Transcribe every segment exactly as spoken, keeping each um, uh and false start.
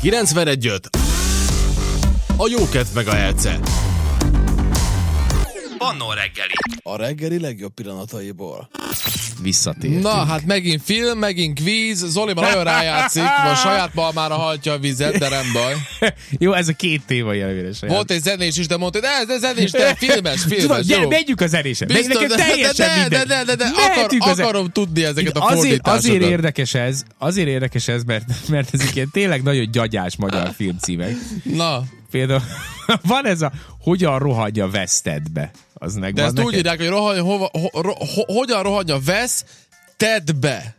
kilencvenegy öt a jókedv megahertze. Annó reggeli. A reggeli legjobb pillanataiból. Visszatértünk. Na, hát megint film, megint kvíz. Zoliban nagyon rájátszik, most saját malmára hajtja a vizet, de nem baj. Jó, ez a két téma jelvére saját. Volt egy zenés is, de mondta, hogy ez, ez zenés, de filmes, filmes. Tudom, menjünk a zenésre. Biztos, Nekem teljesen de, minden. de, de, de, de, de akar, akarom tudni ezeket a azért, fordításokat. azért érdekes ez, azért érdekes ez, mert, mert ezek ilyen tényleg nagyon gyagyás magyar filmcímek. Na. Például van ez a hogyan rohadja Westedbe. Az megvan. De ezt neked? úgy írják, hogy rohany, hova, ho, ro, ho, hogyan rohadja vesz tedbe.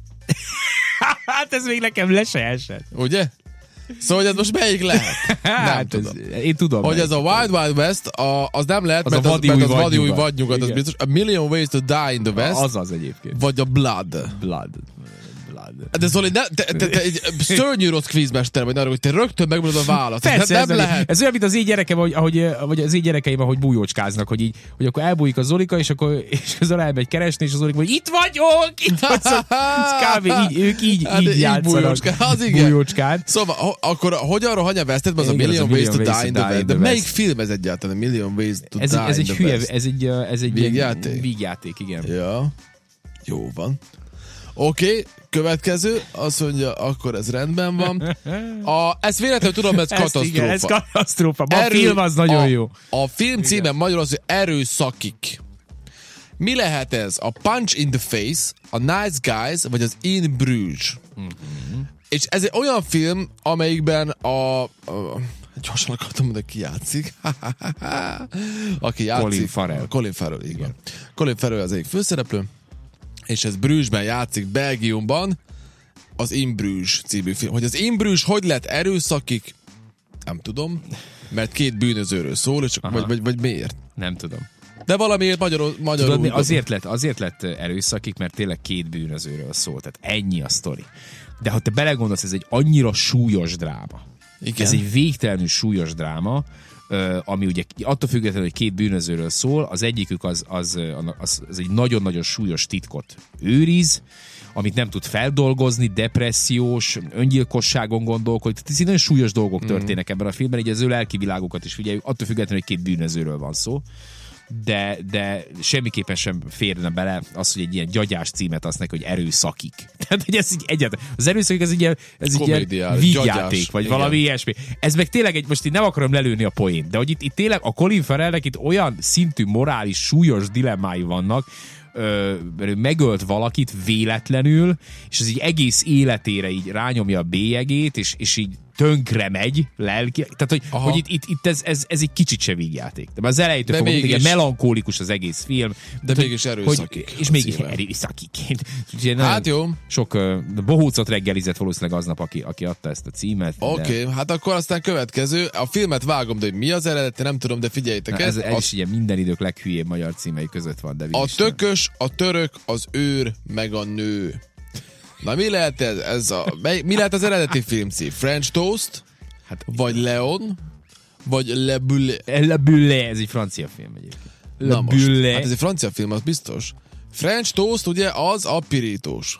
Hát ez még nekem le se esett. Ugye? Szóval ez most melyik lehet? Hát, Nem tudom. Ez, én tudom. Hogy ez a Wild Wild West, a, az nem lehet, az mert, a az, vadi mert új az vadi új vadnyugat. vadnyugat, az Igen. biztos. A Million Ways to Die in the West. Az az egyébként. Vagy a Blood. Blood. Blood. De Zoli, ne, te, te, te egy szörnyű rossz kvízmester vagy arra, hogy te rögtön megmondod a választ. Persze, nem ez, lehet. Ez olyan, mint az én gyerekem, ahogy, ahogy, ahogy az én gyerekeim, ahogy bújócskáznak, hogy így, hogy akkor elbújik a Zolika, és akkor és az elmegy keresni, és az Zolika, hogy itt vagyok, itt vagyok. Ez kb. Így, ők így, Hát, így így játszanak. bújócskán, az igen. Bújócskán. Szóval, ho, akkor hogyan rohanja Westet, az a Igen, Million az a Ways to Million Die in the West. De West. melyik film ez egyáltalán? A Million Ways to Ez, Die ez in egy the hülye, West. ez egy, ez egy Vígjáték? vígjáték, igen. Ja, jó van. Oké, okay, következő, azt mondja, akkor ez rendben van. A, ezt véletlenül tudom, ez Ezt katasztrófa. igen, ez katasztrófa. A Erő- film az nagyon a, jó. A film címe magyarul az, hogy Erőszakik. Mi lehet ez? A Punch in the Face, a Nice Guys, vagy az In Bruges? Mm-hmm. És ez egy olyan film, amelyikben a... a gyorsan akartam mondani, ki játszik. Aki játszik. Colin Farrell. Colin Farrell, igen. Colin Farrell az egyik főszereplő, és ez Brugesben játszik, Belgiumban, az In Bruges című film. Hogy az In Bruges hogy lett erőszakik, nem tudom, mert két bűnözőről szól, és vagy, vagy, vagy miért? Nem tudom. De valamiért magyarul... magyarul Tudod, mi? azért, lett, azért lett erőszakik, mert tényleg két bűnözőről szól. Tehát ennyi a sztori. De ha te belegondolsz, ez egy annyira súlyos dráma. Igen. Ez egy végtelenül súlyos dráma, ami ugye attól függetlenül, hogy két bűnözőről szól, az egyikük az, az, az, az egy nagyon-nagyon súlyos titkot őriz, amit nem tud feldolgozni, depressziós, öngyilkosságon gondolkodik. Tehát ez nagyon súlyos dolgok történnek ebben a filmben, így az ő lelki világokat is figyeljük, attól függetlenül, hogy két bűnözőről van szó. De, de semmiképpen sem férne bele az, hogy egy ilyen gyagyás címet azt neki, hogy erőszakik. Tehát, hogy ez így egyáltalán, az erőszakik, ez egy ilyen, ez egy ilyen vígjáték, vagy igen. Valami ilyesmi. Ez meg tényleg egy, most így nem akarom lelőni a poént, de hogy itt, itt tényleg a Colin Farrellnek itt olyan szintű morális, súlyos dilemmái vannak, Ö, megölt valakit véletlenül, és az így egész életére így rányomja a bélyegét, és, és így tönkre megy lelki. Tehát, hogy, hogy itt, itt, itt ez, ez, ez egy kicsit se vígjáték. De az elejétől fogom, mégis, igen, melankólikus az egész film. De hogy, mégis erőszakik. Hogy, és mégis erőszakiként. Hát jó. Sok uh, bohócot reggelizett valószínűleg aznap, aki, aki adta ezt a címet. Oké, okay, hát akkor aztán következő. A filmet vágom, de hogy mi az eredeti, nem tudom, de figyeljétek Na, ez. Ez a, is ugye minden idők leghülyébb magyar címei között van. De a tökös, a török, az őr, meg a nő. Na mi lehet ez? ez a, mi lehet az eredeti filmcím? French Toast? Hát, vagy Leon? Vagy Le Bulle? Le Bulle, ez egy francia film egyébként. Le Na most, Bulle. hát ez egy francia film, az biztos. French Toast ugye az a pirítós.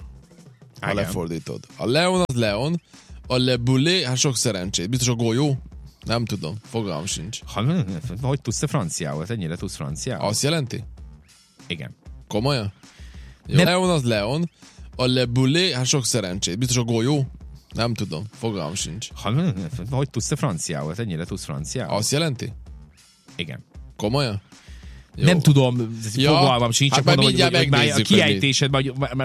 Ha lefordítod. A Leon az Leon, a Le Bulle, hát sok szerencsét. Biztos a golyó? Nem tudom, fogalmam sincs. Ha, hogy tudsz te franciául? Ennyire tudsz franciául? Azt jelenti? Igen. Komolyan? Jó, Nem. Leon az Leon, a Le Bulle, hát sok szerencsét. Biztos a golyó? Nem tudom, fogalmam sincs. Ha, hogy tudsz te franciául? Ennyire tudsz franciául? Azt jelenti? Igen. Komolyan? Jó. Nem tudom, Ja, fogalmam sincs, hát csak mondom, hogy, mindjárt hogy, hogy már a megnézzük, hogy kiejtésed, vagy,